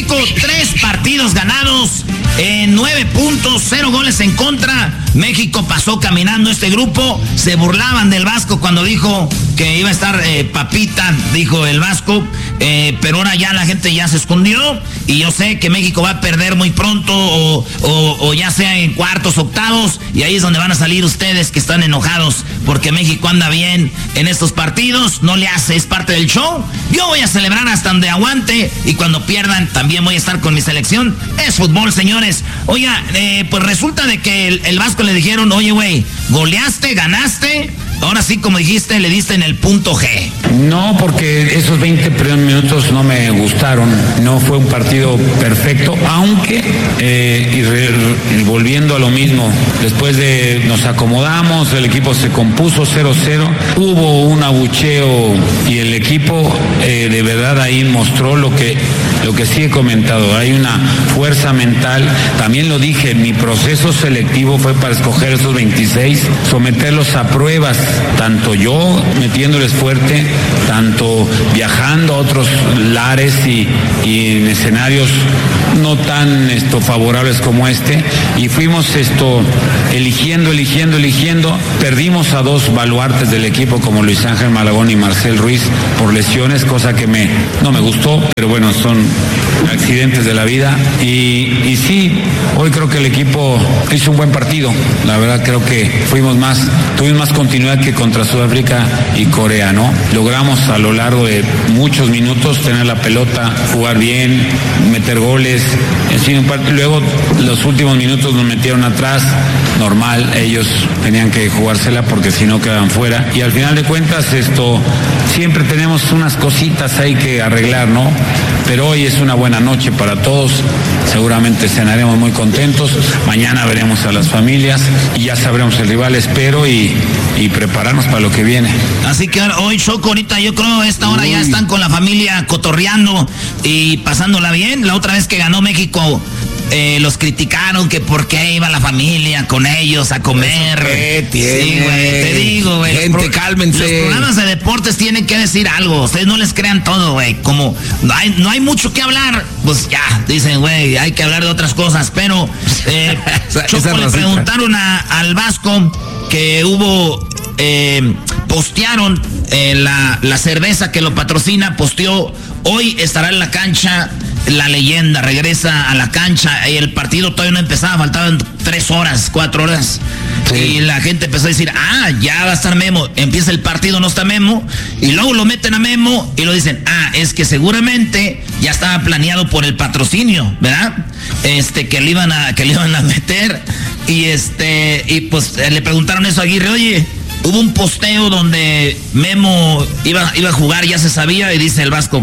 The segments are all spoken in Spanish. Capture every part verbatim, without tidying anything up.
México, tres partidos ganados, en nueve puntos, cero goles en contra. México pasó caminando este grupo. Se burlaban del Vasco cuando dijo que iba a estar eh, papita, dijo el Vasco. Eh, pero ahora ya la gente ya se escondió. Y yo sé que México va a perder muy pronto, o, o, o ya sea en cuartos, octavos. Y ahí es donde van a salir ustedes que están enojados porque México anda bien en estos partidos. No le hace, es parte del show. Yo voy a celebrar hasta donde aguante. Y cuando pierdan también voy a estar con mi selección. Es fútbol, señores. Oiga, eh, pues resulta de que el, el Vasco le dijeron, oye, güey, goleaste, ganaste. Ahora sí, como dijiste, le diste en el punto G. No, porque esos veinte primeros minutos no me gustaron. No fue un partido perfecto, aunque, eh, y, re, y volviendo a lo mismo, después de nos acomodamos, el equipo se compuso cero cero, hubo un abucheo y el equipo eh, de verdad ahí mostró lo que, lo que sí he comentado. Hay una fuerza mental. También lo dije, mi proceso selectivo fue para escoger esos veintiséis, someterlos a pruebas. Tanto yo metiéndoles fuerte, tanto viajando a otros lares y, y en escenarios no tan esto, favorables como este, y fuimos esto eligiendo, eligiendo, eligiendo. Perdimos a dos baluartes del equipo como Luis Ángel Malagón y Marcel Ruiz por lesiones, cosa que me, no me gustó, pero bueno, son accidentes de la vida. Y, y sí, hoy creo que el equipo hizo un buen partido. La verdad creo que fuimos más, tuvimos más continuidad que contra Sudáfrica y Corea, ¿no? Logramos a lo largo de muchos minutos tener la pelota, jugar bien, meter goles. En fin, luego los últimos minutos nos metieron atrás, normal, ellos tenían que jugársela porque si no quedaban fuera. Y al final de cuentas esto, siempre tenemos unas cositas ahí que arreglar, ¿no? Pero hoy es una buena noche para todos, seguramente cenaremos muy contentos, mañana veremos a las familias y ya sabremos el rival, espero, y, y prepararnos para lo que viene. Así que hoy, Choco, ahorita yo creo a esta hora Uy. ya están con la familia cotorreando y pasándola bien. La otra vez que ganó México, Eh, los criticaron que por qué iba la familia con ellos a comer. ¿Qué tiene? Sí, güey, te digo, güey. Gente, los pro- cálmense. Los programas de deportes tienen que decir algo. Ustedes no les crean todo, güey. Como no hay, no hay mucho que hablar, pues ya, dicen, güey, hay que hablar de otras cosas. Pero, eh, esa, Choco, esa le preguntaron a, al Vasco que hubo, eh, postearon eh, la, la cerveza que lo patrocina, posteó, hoy estará en la cancha la leyenda, regresa a la cancha. El partido todavía no empezaba, faltaban tres horas, cuatro horas. Sí. Y la gente empezó a decir, ah, ya va a estar Memo. Empieza el partido, no está Memo. Y luego lo meten a Memo y lo dicen, ah, es que seguramente ya estaba planeado por el patrocinio, ¿verdad? Este, que le iban a, que le iban a meter. Y este, y pues le preguntaron eso a Aguirre, oye, hubo un posteo donde Memo iba, iba a jugar, ya se sabía, y dice el Vasco,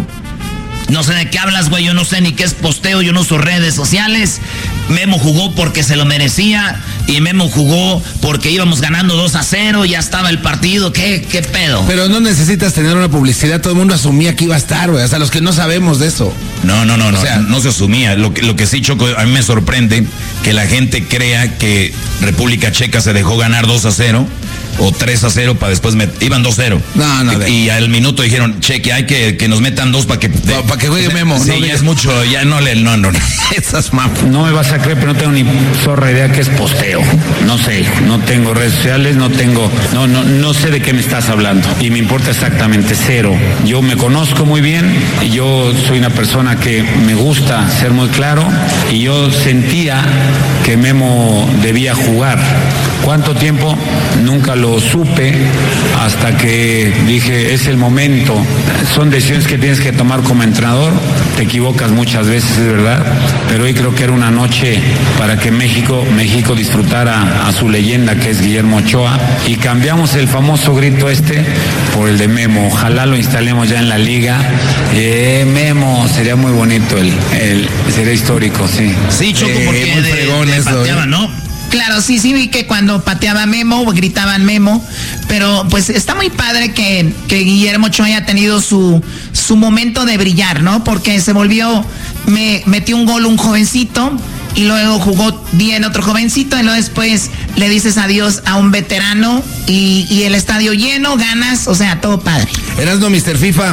no sé de qué hablas, güey, yo no sé ni qué es posteo, yo no uso redes sociales. Memo jugó porque se lo merecía y Memo jugó porque íbamos ganando dos a cero, ya estaba el partido, ¿qué, qué pedo? Pero no necesitas tener una publicidad, todo el mundo asumía que iba a estar, güey, hasta los que no sabemos de eso. No, no, no, no, o sea, no se asumía. Lo que, lo que sí, Choco, a mí me sorprende que la gente crea que República Checa se dejó ganar dos a cero. O tres a cero para después met... iban dos cero. No, no, de... Y al minuto dijeron, cheque, hay que que nos metan dos para que para pa que juegue Memo. Sí, no, ya es mucho, ya no le no no. no. Esas mapas. No me vas a creer, pero no tengo ni zorra idea que es posteo. No sé, no tengo redes sociales, no tengo, no no no sé de qué me estás hablando y me importa exactamente cero. Yo me conozco muy bien, y yo soy una persona que me gusta ser muy claro y yo sentía que Memo debía jugar. ¿Cuánto tiempo? Nunca lo supe hasta que dije, es el momento. Son decisiones que tienes que tomar como entrenador. Te equivocas muchas veces, es verdad, pero hoy creo que era una noche para que México, México disfrutara a su leyenda, que es Guillermo Ochoa, y cambiamos el famoso grito este por el de Memo. Ojalá lo instalemos ya en la liga. Eh, Memo, sería muy bonito, el, el sería histórico, sí. Sí, Choco, porque eh, de, fregón de eso, pateaba, eh. ¿no? Claro, sí, sí vi que cuando pateaba Memo, gritaban Memo, pero pues está muy padre que, que Guillermo Ochoa haya tenido su, su momento de brillar, ¿no? Porque se volvió, me metió un gol un jovencito y luego jugó bien otro jovencito y luego después le dices adiós a un veterano y, y el estadio lleno, ganas, o sea, todo padre. Erasmo, mister FIFA,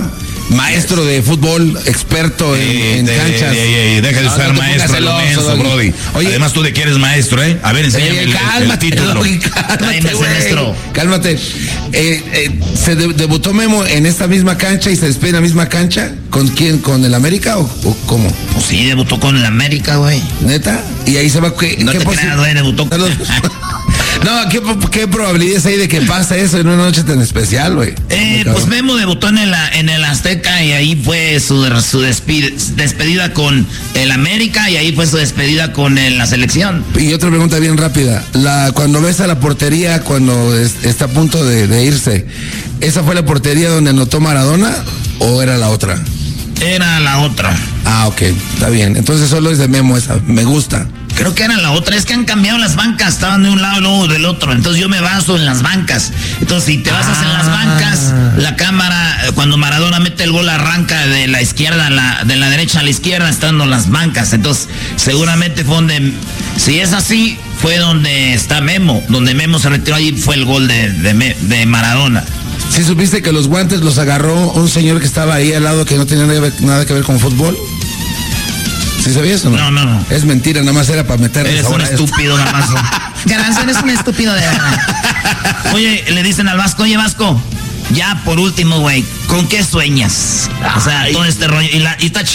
maestro de fútbol, experto en, Eh, en de- canchas. de- de- deja de No, usar no te maestro, pongas a lo celoso, menso, Doggy. Brody. Oye, Además tú de que eres maestro, ¿eh? A ver, enséñame eh, el, el cálmate, título. Doggy, Tráeme cálmate, ese güey. maestro. Cálmate. Eh, eh, ¿Se de- debutó Memo en esta misma cancha y se despide en la misma cancha? ¿Con quién? ¿Con el América o, o cómo? Pues sí, debutó con el América, güey. ¿Neta? Y ahí se va. ¿qué, No qué te posi- creas, güey, debutó con... No, ¿qué, ¿qué probabilidades hay de que pase eso en una noche tan especial, güey? Eh, Muy pues cabrón. Memo debutó en el, en el Azteca y ahí fue su, su despide- despedida con el América y ahí fue su despedida con el- la selección. Y otra pregunta bien rápida. La, cuando ves a la portería, cuando es- está a punto de, de irse, ¿esa fue la portería donde anotó Maradona o era la otra? Era la otra. Ah, ok, está bien. Entonces solo es de Memo esa. Me gusta. Creo que era la otra, es que han cambiado las bancas, estaban de un lado y luego del otro, entonces yo me baso en las bancas. Entonces si te basas en las bancas, la cámara, eh, cuando Maradona mete el gol, arranca de la izquierda a la, de la derecha a la izquierda, estando las bancas. Entonces seguramente fue donde, si es así, fue donde está Memo, donde Memo se retiró, ahí fue el gol de, de, Me- de Maradona. ¿Sí supiste que los guantes los agarró un señor que estaba ahí al lado que no tenía nada que ver, nada que ver con fútbol? ¿Sí sabías o no? No, no, no. Es mentira, nada más era para meterles Eres un ahora esto. estúpido, Garbanzo. Garanzo, eres un estúpido de verdad. Oye, le dicen al Vasco, oye Vasco, ya por último, güey, ¿con qué sueñas? O sea, todo este rollo, y, la, y está